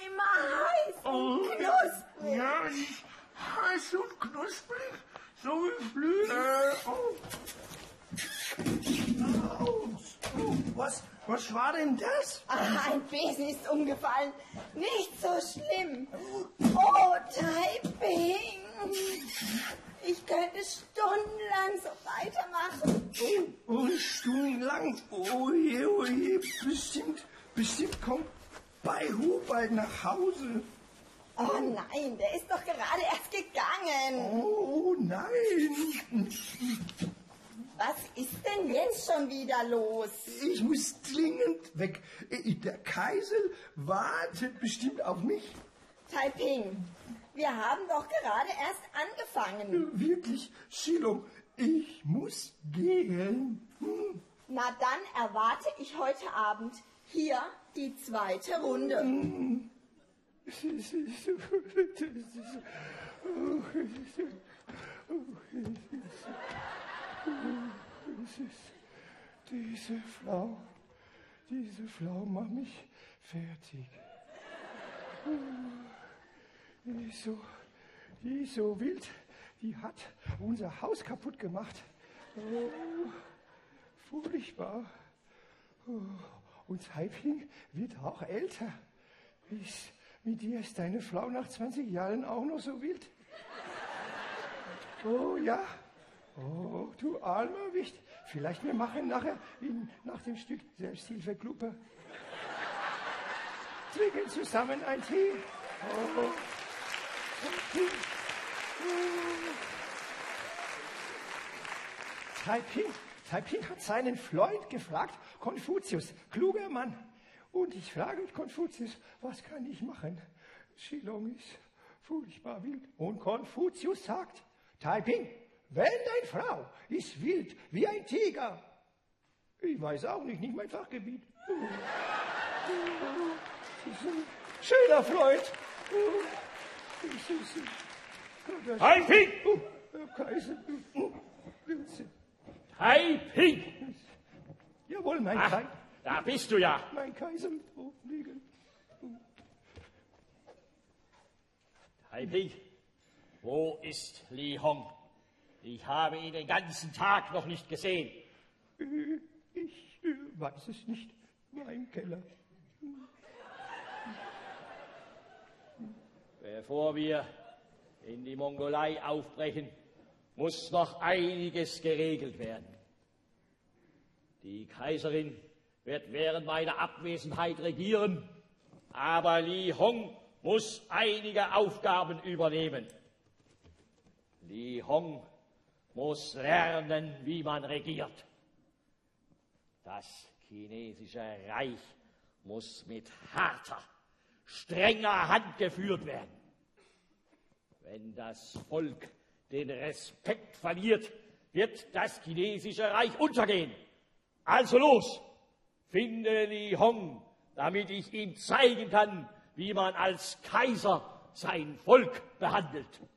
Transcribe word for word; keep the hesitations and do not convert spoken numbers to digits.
immer heiß oh, und knusprig. Ja, heiß und knusprig, so wie Flügel. Oh. Oh, oh, was, was war denn das? Ach, ein Besen ist umgefallen. Nicht so schlimm. Oh, Taiping. Ich könnte stundenlang so weitermachen. Oh, oh, stundenlang. Oh je, oh je. Bestimmt, bestimmt kommt Baihu bald nach Hause. Oh nein, der ist doch gerade erst gegangen. Oh nein. Was ist denn jetzt schon wieder los? Ich muss dringend weg. Der Kaiser wartet bestimmt auf mich. Taiping, wir haben doch gerade erst angefangen. Wirklich, Shilong, ich muss gehen. Hm. Na dann erwarte ich heute Abend hier die zweite Runde. Hm. Diese Frau, diese Frau macht mich fertig. Die ist so, die ist so wild, die hat unser Haus kaputt gemacht. Oh, furchtbar. Oh, und Taiping wird auch älter. Ist, mit dir ist deine Frau nach zwanzig Jahren auch noch so wild? Oh ja. Oh, du armer Wicht. Vielleicht wir machen nachher in, nach dem Stück Selbsthilfegruppe. Trinken zusammen ein Tee. Oh. Taiping, Taiping hat seinen Freund gefragt, Konfuzius, kluger Mann. Und ich frage Konfuzius, was kann ich machen? Shilong ist furchtbar wild. Und Konfuzius sagt, Taiping, wenn deine Frau ist wild wie ein Tiger. Ich weiß auch nicht, nicht mein Fachgebiet. Schöner Freund. Taiping! Oh, Herr Kaiser. Taiping! Jawohl, mein Ach, Kaiser. da bist du ja. Mein Kaiser. Oh, liegen. Taiping, wo ist Li Hong? Ich habe ihn den ganzen Tag noch nicht gesehen. Ich äh, weiß es nicht. War im Keller. Bevor wir in die Mongolei aufbrechen, muss noch einiges geregelt werden. Die Kaiserin wird während meiner Abwesenheit regieren, aber Li Hong muss einige Aufgaben übernehmen. Li Hong muss lernen, wie man regiert. Das chinesische Reich muss mit harter, strenger Hand geführt werden. Wenn das Volk den Respekt verliert, wird das chinesische Reich untergehen. Also los, finde Li Hong, damit ich ihm zeigen kann, wie man als Kaiser sein Volk behandelt.